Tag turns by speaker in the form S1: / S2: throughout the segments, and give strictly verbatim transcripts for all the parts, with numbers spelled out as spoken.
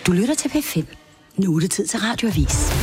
S1: Du lytter til P fem. Nu er det tid til Radioavis.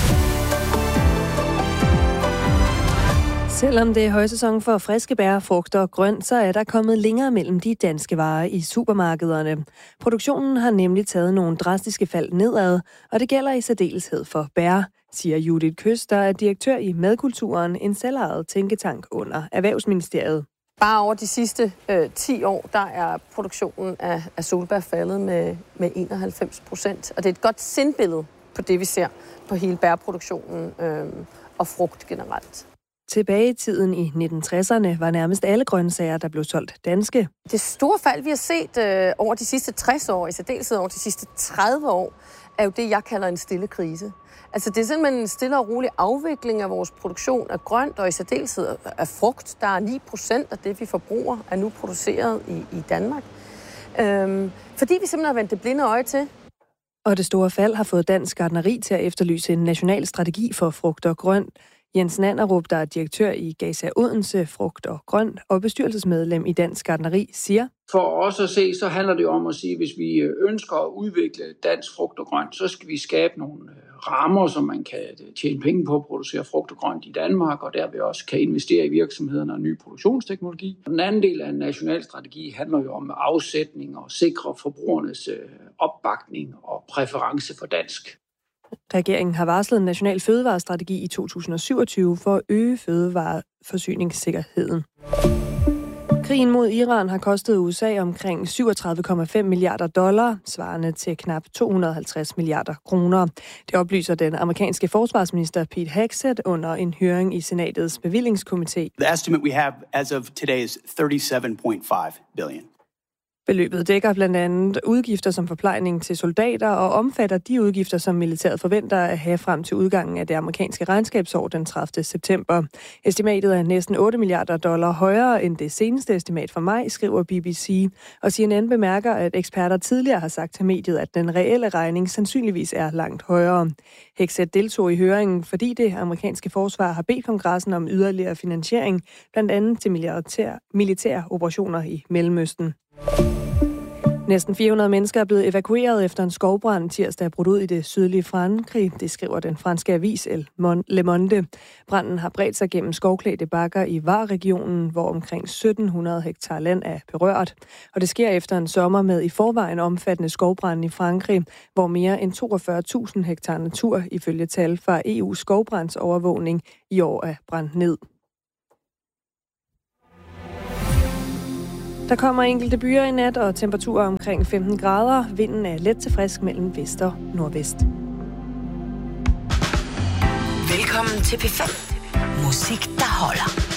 S2: Selvom det er højsæson for friske bær, frugter og grønt, så er der kommet længere mellem de danske varer i supermarkederne. Produktionen har nemlig taget nogle drastiske fald nedad, og det gælder i særdeleshed for bær, siger Judith Køst, der er direktør i Madkulturen, en selvejet tænketank under Erhvervsministeriet.
S3: Bare over de sidste øh, ti år, der er produktionen af, af solbær faldet med, med enoghalvfems procent. Og det er et godt sindbillede på det, vi ser på hele bærproduktionen øh, og frugt generelt.
S2: Tilbage i tiden i nitten tresserne var nærmest alle grøntsager, der blev solgt danske.
S3: Det store fald, vi har set øh, over de sidste tres år, i særdeleshed over de sidste tredive år, er jo det, jeg kalder en stille krise. Altså det er simpelthen en stille og rolig afvikling af vores produktion af grønt, og i særdeleshed af frugt. Der er ni procent af det, vi forbruger, er nu produceret i, i Danmark. Øhm, fordi vi simpelthen har vendt det blinde øje til.
S2: Og det store fald har fået Dansk Gartneri til at efterlyse en national strategi for frugt og grønt. Jens Nanderup, der er direktør i Gaza Odense Frugt og Grønt og bestyrelsesmedlem i Dansk Gartneri, siger:
S4: For os at se, så handler det om at sige, at hvis vi ønsker at udvikle dansk frugt og grønt, så skal vi skabe nogle rammer, som man kan tjene penge på at producere frugt og grønt i Danmark, og derved også kan investere i virksomhederne og ny produktionsteknologi. Den anden del af en national strategi handler jo om afsætning og sikre forbrugernes opbakning og præference for dansk.
S2: Regeringen har varslet en national fødevarestrategi i to tusind og syvogtyve for at øge fødevareforsyningssikkerheden. Krigen mod Iran har kostet U S A omkring syvogtredive komma fem milliarder dollar, svarende til knap to hundrede og halvtreds milliarder kroner. Det oplyser den amerikanske forsvarsminister Pete Hegseth under en høring i Senatets bevillingskomité.
S5: The estimate we have as of today is thirty-seven point five billion.
S2: Beløbet dækker blandt andet udgifter som forplejning til soldater og omfatter de udgifter, som militæret forventer at have frem til udgangen af det amerikanske regnskabsår den tredivte september. Estimatet er næsten otte milliarder dollar højere end det seneste estimat fra maj, skriver B B C. Og C N N bemærker, at eksperter tidligere har sagt til mediet, at den reelle regning sandsynligvis er langt højere. Hegseth deltog i høringen, fordi det amerikanske forsvar har bedt kongressen om yderligere finansiering, blandt andet til militære, militære operationer i Mellemøsten. Næsten fire hundrede mennesker er blevet evakueret efter en skovbrand tirsdag er brudt ud i det sydlige Frankrig. Det skriver den franske avis Le Monde. Branden har bredt sig gennem skovklædte bakker i Var-regionen, hvor omkring sytten hundrede hektar land er berørt. Og det sker efter en sommer med i forvejen omfattende skovbrand i Frankrig, hvor mere end toogfyrre tusind hektar natur ifølge tal fra E U's skovbrandsovervågning i år er brændt ned. Der kommer enkelte byer i nat og temperaturer omkring femten grader. Vinden er let til frisk mellem vest og nordvest.
S1: Velkommen til P fem. Musik, der holder.